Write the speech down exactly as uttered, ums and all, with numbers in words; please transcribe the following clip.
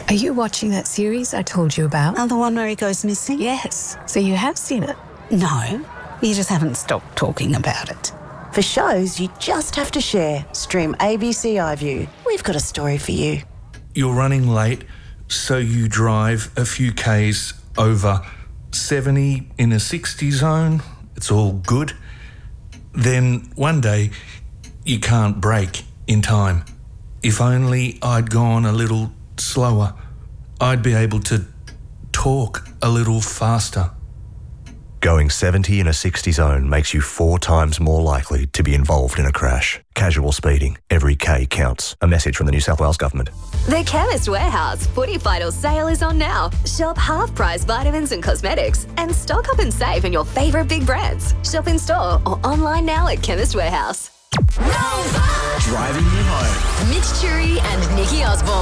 Are you watching that series I told you about? Oh, the one where he goes missing? Yes. So you have seen it? No, you just haven't stopped talking about it. For shows you just have to share, stream A B C iView. We've got a story for you. You're running late, so you drive a few Ks over seventy in a sixty zone. It's all good. Then one day, you can't brake in time. If only I'd gone a little slower, I'd be able to talk a little faster. Going seventy in a sixty zone makes you four times more likely to be involved in a crash. Casual speeding. Every K counts. A message from the New South Wales Government. The Chemist Warehouse Footy Final sale is on now. Shop half-price vitamins and cosmetics and stock up and save on your favourite big brands. Shop in store or online now at Chemist Warehouse. Driving you home. Mitch Churi and Nikki Osborne.